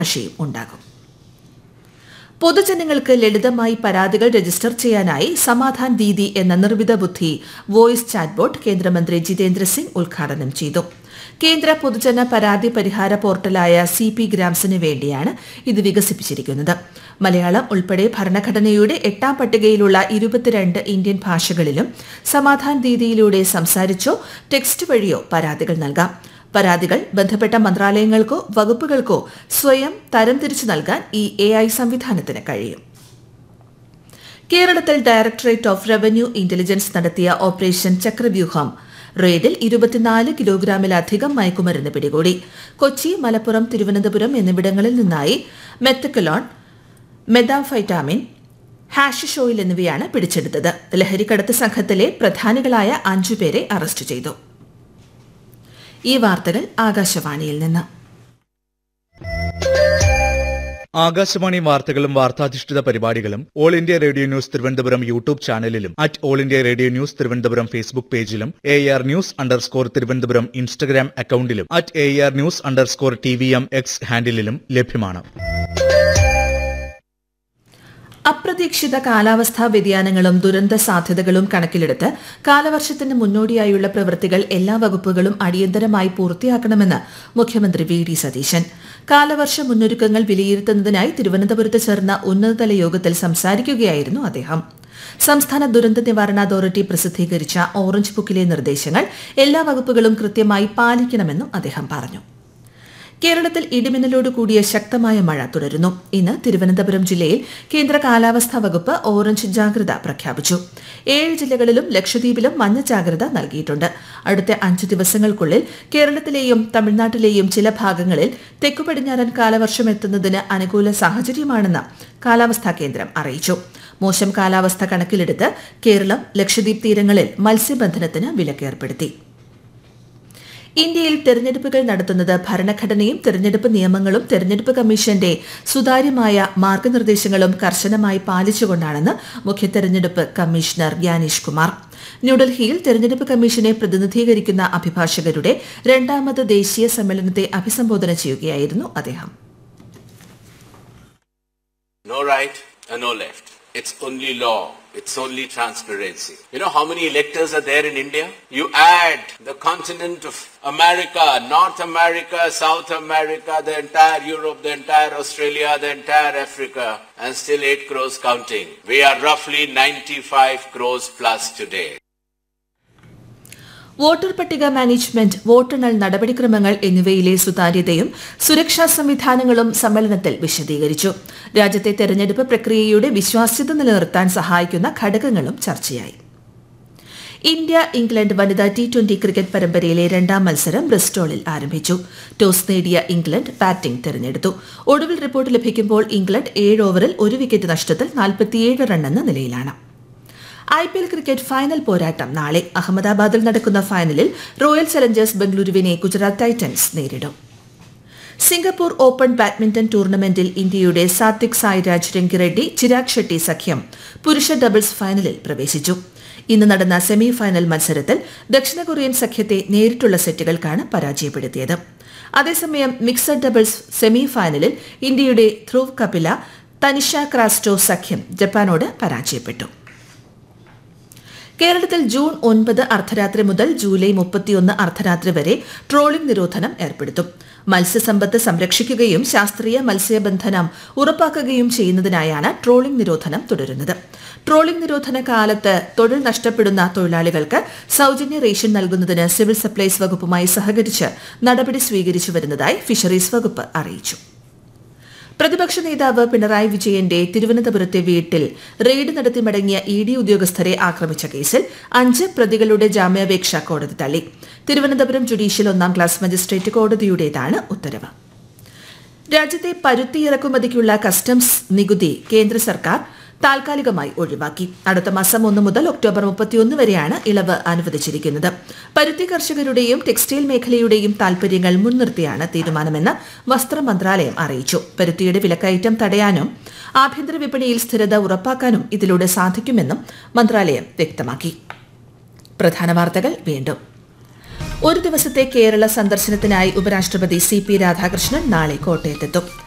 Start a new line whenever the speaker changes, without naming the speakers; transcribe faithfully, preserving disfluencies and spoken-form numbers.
ഭാഷയും ഉണ്ടാകും. പൊതുജനങ്ങൾക്ക് ലളിതമായി പരാതികൾ രജിസ്റ്റർ ചെയ്യാനായി സമാധാൻ ദീദി എന്ന നിർമ്മിത ബുദ്ധി വോയിസ് ചാറ്റ്ബോട്ട് കേന്ദ്രമന്ത്രി ജിതേന്ദ്ര സിംഗ് ഉദ്ഘാടനം ചെയ്തു. കേന്ദ്ര പൊതുജന പരാതി പരിഹാര പോർട്ടലായ സി പി ഗ്രാംസിന് വേണ്ടിയാണ് ഇത് വികസിപ്പിച്ചിരിക്കുന്നത്. മലയാളം ഉൾപ്പെടെ ഭരണഘടനയുടെ എട്ടാം പട്ടികയിലുള്ള ഇരുപത്തിരണ്ട് ഇന്ത്യൻ ഭാഷകളിലും സമാധാൻ ദീദിയിലൂടെ സംസാരിച്ചോ ടെക്സ്റ്റ് വഴിയോ പരാതികൾ നൽകാം. പരാതികൾ ബന്ധപ്പെട്ട മന്ത്രാലയങ്ങൾക്കോ വകുപ്പുകൾക്കോ സ്വയം തരംതിരിച്ചു നൽകാൻ ഈ എ ഐ സംവിധാനത്തിന് കഴിയും. കേരളത്തിൽ ഡയറക്ടറേറ്റ് ഓഫ് റവന്യൂ ഇന്റലിജൻസ് നടത്തിയ ഓപ്പറേഷൻ ചക്രവ്യൂഹം റെയ്ഡിൽ ഇരുപത്തിനാല് കിലോഗ്രാമിലധികം മയക്കുമരുന്ന് പിടികൂടി. കൊച്ചി, മലപ്പുറം, തിരുവനന്തപുരം എന്നിവിടങ്ങളിൽ നിന്നായി മെത്തക്കലോൺ, മെതാംഫൈറ്റാമിൻ, ഹാഷിഷ് ഓയിൽ എന്നിവയാണ് പിടിച്ചെടുത്തത്. ലഹരിക്കടത്ത് സംഘത്തിലെ പ്രധാനികളായ അഞ്ചുപേരെ അറസ്റ്റ് ചെയ്തു. ഈ വാർത്തകൾ ആകാശവാണിയിൽ നിന്ന്.
ആകാശവാണി വാർത്തകളും വാർത്താധിഷ്ഠിത പരിപാടികളും all India radio news Thiruvananthapuram YouTube ചാനലിലും at all India radio news Thiruvananthapuram Facebook പേജിലും A R news underscore Thiruvananthapuram Instagram അക്കൌണ്ടിലും at A R news underscore T V M X ഹാൻഡിലും ലഭ്യമാണ്.
അപ്രതീക്ഷിത കാലാവസ്ഥാ വ്യതിയാനങ്ങളും ദുരന്ത സാധ്യതകളും കണക്കിലെടുത്ത് കാലവർഷത്തിന് മുന്നോടിയായുള്ള പ്രവൃത്തികൾ എല്ലാ വകുപ്പുകളും അടിയന്തരമായി പൂർത്തിയാക്കണമെന്ന് മുഖ്യമന്ത്രി വി ഡി സതീശൻ. കാലവർഷ മുന്നൊരുക്കങ്ങൾ വിലയിരുത്തുന്നതിനായി തിരുവനന്തപുരത്ത് ചേർന്ന ഉന്നതതല യോഗത്തിൽ സംസാരിക്കുകയായിരുന്നു അദ്ദേഹം. സംസ്ഥാന ദുരന്ത നിവാരണ അതോറിറ്റി പ്രസിദ്ധീകരിച്ച ഓറഞ്ച് ബുക്കിലെ നിർദ്ദേശങ്ങൾ എല്ലാ വകുപ്പുകളും കൃത്യമായി പാലിക്കണമെന്നും അദ്ദേഹം പറഞ്ഞു. കേരളത്തിൽ ഇടിമിന്നലോട് കൂടിയ ശക്തമായ മഴ തുടരുന്നു. ഇന്ന് തിരുവനന്തപുരം ജില്ലയിൽ കേന്ദ്ര കാലാവസ്ഥാ വകുപ്പ് ഓറഞ്ച് ജാഗ്രത പ്രഖ്യാപിച്ചു. ഏഴ് ജില്ലകളിലും ലക്ഷദ്വീപിലും മഞ്ഞ ജാഗ്രത നൽകിയിട്ടുണ്ട്. അടുത്ത അഞ്ചു ദിവസങ്ങൾക്കുള്ളിൽ കേരളത്തിലെയും തമിഴ്നാട്ടിലെയും ചില ഭാഗങ്ങളിൽ തെക്കു പടിഞ്ഞാറൻ കാലവർഷം എത്തുന്നതിന് അനുകൂല സാഹചര്യമാണെന്ന് കാലാവസ്ഥാ കേന്ദ്രം അറിയിച്ചു. മോശം കാലാവസ്ഥ കണക്കിലെടുത്ത് കേരളം, ലക്ഷദ്വീപ് തീരങ്ങളിൽ മത്സ്യബന്ധനത്തിന് വിലക്കേർപ്പെടുത്തി. ഇന്ത്യയിൽ തെരഞ്ഞെടുപ്പുകൾ നടത്തുന്നത് ഭരണഘടനയും തെരഞ്ഞെടുപ്പ് നിയമങ്ങളും തെരഞ്ഞെടുപ്പ് കമ്മീഷന്റെ സുതാര്യമായ മാർഗനിർദ്ദേശങ്ങളും കർശനമായി പാലിച്ചുകൊണ്ടാണെന്ന് മുഖ്യ തെരഞ്ഞെടുപ്പ് കമ്മീഷണർ ഗ്യാനേഷ് കുമാർ. ന്യൂഡൽഹിയിൽ തെരഞ്ഞെടുപ്പ് കമ്മീഷനെ പ്രതിനിധീകരിക്കുന്ന അഭിഭാഷകരുടെ രണ്ടാമത് ദേശീയ സമ്മേളനത്തെ അഭിസംബോധന ചെയ്യുകയായിരുന്നു അദ്ദേഹം.
No right and no left. It's only law. It's only transparency. You know how many electors are there in India? You add the continent of America, North America, South America, the entire Europe, the entire Australia, the entire Africa, and still eight crores counting. We are roughly ninety-five crores plus today.
Voter പട്ടിക management, വോട്ടെണ്ണൽ നടപടിക്രമങ്ങൾ എന്നിവയിലെ സുതാര്യതയും സുരക്ഷാ സംവിധാനങ്ങളും സമ്മേളനത്തിൽ വിശദീകരിച്ചു. രാജ്യത്തെ തെരഞ്ഞെടുപ്പ് പ്രക്രിയയുടെ വിശ്വാസ്യത നിലനിർത്താൻ സഹായിക്കുന്ന ഘടകങ്ങളും ചർച്ചയായി. ഇന്ത്യ ഇംഗ്ലണ്ട് വനിതാ ടി ട്വന്റി ക്രിക്കറ്റ് പരമ്പരയിലെ രണ്ടാം മത്സരം ബ്രിസ്റ്റോളിൽ ആരംഭിച്ചു. ടോസ് നേടിയ ഇംഗ്ലണ്ട് ബാറ്റിംഗ് തെരഞ്ഞെടുത്തു. ഒടുവിൽ റിപ്പോർട്ട് ലഭിക്കുമ്പോൾ ഇംഗ്ലണ്ട് ഏഴ് ഓവറിൽ ഒരു വിക്കറ്റ് നഷ്ടത്തിൽ നാൽപ്പത്തിയേഴ് റണ്ണെന്ന നിലയിലാണ്. I P L cricket final പോരാട്ടം നാളെ. അഹമ്മദാബാദിൽ നടക്കുന്ന ഫൈനലിൽ റോയൽ ചലഞ്ചേഴ്സ് ബംഗളൂരുവിനെ ഗുജറാത്ത് ടൈറ്റൻസ് നേരിടും. സിംഗപ്പൂർ ഓപ്പൺ ബാഡ്മിന്റൺ ടൂർണമെന്റിൽ ഇന്ത്യയുടെ സാത്വിക് സായിരാജ് രംഗിറെഡ്ഡി ചിരാഗ് ഷെട്ടി സഖ്യം പുരുഷ ഡബിൾസ് ഫൈനലിൽ പ്രവേശിച്ചു. ഇന്ന് നടന്ന സെമി ഫൈനൽ മത്സരത്തിൽ ദക്ഷിണ കൊറിയൻ സഖ്യത്തെ നേരിട്ടുള്ള സെറ്റുകൾക്കാണ് പരാജയപ്പെടുത്തിയത്. അതേസമയം മിക്സഡ് ഡബിൾസ് സെമി ഫൈനലിൽ ഇന്ത്യയുടെ ധ്രുവ് കപില, തനിഷ ക്രാസ്റ്റോ സഖ്യം ജപ്പാനോട് പരാജയപ്പെട്ടു. കേരളത്തിൽ ജൂൺ ഒൻപത് അർദ്ധരാത്രി മുതൽ ജൂലൈ മുപ്പത്തിയൊന്ന് അർദ്ധരാത്രി വരെ ട്രോളിംഗ് നിരോധനം ഏർപ്പെടുത്തും. മത്സ്യസമ്പത്ത് സംരക്ഷിക്കുകയും ശാസ്ത്രീയ മത്സ്യബന്ധനം ഉറപ്പാക്കുകയും ചെയ്യുന്നതിനായാണ് ട്രോളിംഗ് നിരോധനം തുടരുന്നത്. ട്രോളിംഗ് നിരോധന കാലത്ത് തൊഴിൽ നഷ്ടപ്പെടുന്ന തൊഴിലാളികൾക്ക് സൌജന്യ റേഷൻ നൽകുന്നതിന് സിവിൽ സപ്ലൈസ് വകുപ്പുമായി സഹകരിച്ച് നടപടി സ്വീകരിച്ചു വരുന്നതായി ഫിഷറീസ് വകുപ്പ് അറിയിച്ചു. പ്രതിപക്ഷ നേതാവ് പിണറായി വിജയന്റെ തിരുവനന്തപുരത്തെ വീട്ടിൽ റെയ്ഡ് നടത്തി മടങ്ങിയ ഇ ഡി ഉദ്യോഗസ്ഥരെ ആക്രമിച്ച കേസിൽ അഞ്ച് പ്രതികളുടെ ജാമ്യാപേക്ഷ കോടതി തള്ളി. തിരുവനന്തപുരം ജുഡീഷ്യൽ ഒന്നാം ക്ലാസ് മജിസ്ട്രേറ്റ് കോടതിയുടേതാണ് ഉത്തരവ്. രാജ്യത്തെ പരുത്തി ഇറക്കുമതിക്കുള്ള കസ്റ്റംസ് നികുതി കേന്ദ്ര സർക്കാർ താൽക്കാലികമായി ഒഴിവാക്കി. അടുത്ത മാസം ഒന്ന് മുതൽ ഒക്ടോബർ മുപ്പത്തിയൊന്ന് വരെയാണ് ഇളവ് അനുവദിച്ചിരിക്കുന്നത്. പരുത്തി കർഷകരുടെയും ടെക്സ്റ്റൈൽ മേഖലയുടെയും താൽപര്യങ്ങൾ മുൻനിർത്തിയാണ് തീരുമാനമെന്ന് വസ്ത്ര മന്ത്രാലയം അറിയിച്ചു. പരുത്തിയുടെ വിലക്കയറ്റം തടയാനും ആഭ്യന്തര വിപണിയിൽ സ്ഥിരത ഉറപ്പാക്കാനും ഇതിലൂടെ സാധിക്കുമെന്നും മന്ത്രാലയം വ്യക്തമാക്കി. പ്രധാന വാർത്തകൾ വീണ്ടും. ഒരു ദിവസത്തെ കേരള സന്ദർശനത്തിനായി ഉപരാഷ്ട്രപതി സി പി രാധാകൃഷ്ണൻ നാളെ കോട്ടയത്തെത്തും.